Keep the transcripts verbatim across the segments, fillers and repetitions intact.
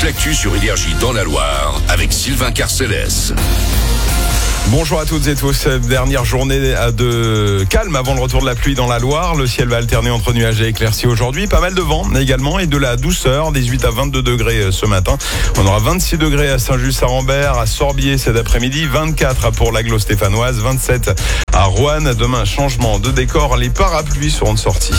l'actu sur Énergie dans la Loire avec Sylvain Carcellès. Bonjour à toutes et tous, dernière journée de calme avant le retour de la pluie dans la Loire. Le ciel va alterner entre nuages et éclaircies aujourd'hui. Pas mal de vent également et de la douceur, dix-huit à vingt-deux degrés ce matin. On aura vingt-six degrés à Saint-Just-à-Rambert, à Sorbier cet après-midi, vingt-quatre pour l'Aglo-Stéphanoise, vingt-sept à Roanne. Demain, changement de décor, les parapluies seront de sortie.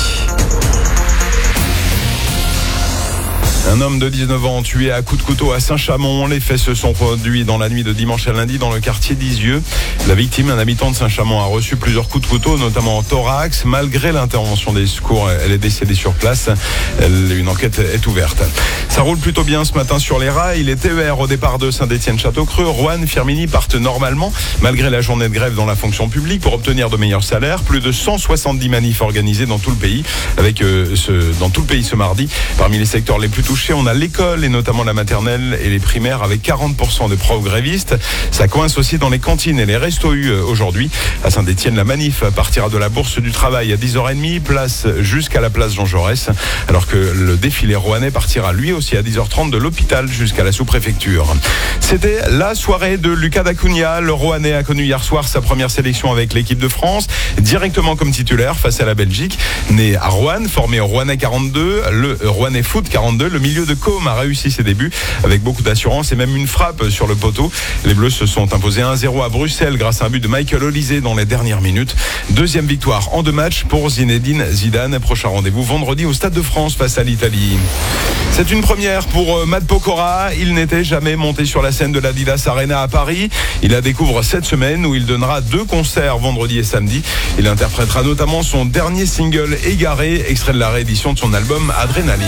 Un homme de dix-neuf ans tué à coups de couteau à Saint-Chamond. Les faits se sont produits dans la nuit de dimanche à lundi dans le quartier d'Isieux. La victime, un habitant de Saint-Chamond, a reçu plusieurs coups de couteau, notamment au thorax. Malgré l'intervention des secours, elle est décédée sur place. Une enquête est ouverte. Ça roule plutôt bien ce matin sur les rails. Les T E R au départ de Saint-Étienne-Châteaucreux, Roanne, Firminy partent normalement, malgré la journée de grève dans la fonction publique, pour obtenir de meilleurs salaires. Plus de cent soixante-dix manifs organisés dans tout le pays, avec euh, ce, dans tout le pays ce mardi. Parmi les secteurs les plus touchés, on a l'école et notamment la maternelle et les primaires avec quarante pour cent de profs grévistes. Ça coince aussi dans les cantines et les restos U aujourd'hui. À Saint-Étienne, la manif partira de la Bourse du Travail à dix heures trente, place jusqu'à la place Jean Jaurès, alors que le défilé rouennais partira lui aussi à dix heures trente de l'hôpital jusqu'à la sous-préfecture. C'était la soirée de Lucas D'Acunha. Le Rouennais a connu hier soir sa première sélection avec l'équipe de France, directement comme titulaire face à la Belgique. Né à Roanne, formé au Rouennais quarante-deux, le Rouennais Foot quarante-deux, le milieu de Côme a réussi ses débuts avec beaucoup d'assurance et même une frappe sur le poteau. Les Bleus se sont imposés un zéro à Bruxelles grâce à un but de Michael Olise dans les dernières minutes. Deuxième victoire en deux matchs pour Zinedine Zidane. Prochain rendez-vous vendredi au Stade de France face à l'Italie. C'est une première pour Matt Pokora. Il n'était jamais monté sur la scène de l'Adidas Arena à Paris. Il la découvre cette semaine où il donnera deux concerts vendredi et samedi. Il interprétera notamment son dernier single Égaré, extrait de la réédition de son album Adrénaline.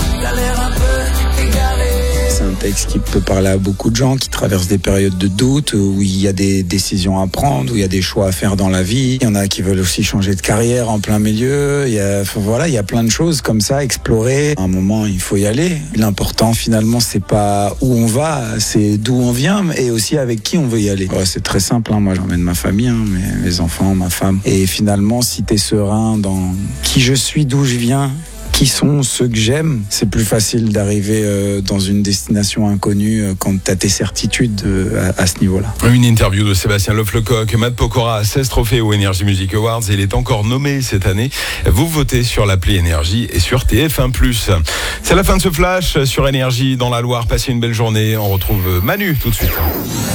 C'est un texte qui peut parler à beaucoup de gens qui traversent des périodes de doute, où il y a des décisions à prendre, où il y a des choix à faire dans la vie. Il y en a qui veulent aussi changer de carrière en plein milieu. Il y a, voilà, il y a plein de choses comme ça, explorer. À un moment, il faut y aller. L'important, finalement, c'est pas où on va, c'est d'où on vient, et aussi avec qui on veut y aller. Ouais, c'est très simple, hein. Moi, j'emmène ma famille, hein, mes, mes enfants, ma femme. Et finalement, si t'es serein dans qui je suis, d'où je viens, qui sont ceux que j'aime, c'est plus facile d'arriver euh, dans une destination inconnue euh, quand tu as tes certitudes euh, à, à ce niveau-là. Une interview de Sébastien Loefflecoq. Matt Pokora a seize trophées aux Energy Music Awards et il est encore nommé cette année. Vous votez sur l'appli Énergie et sur T F un plus. C'est la fin de ce flash sur Énergie dans la Loire. Passez une belle journée. On retrouve Manu tout de suite.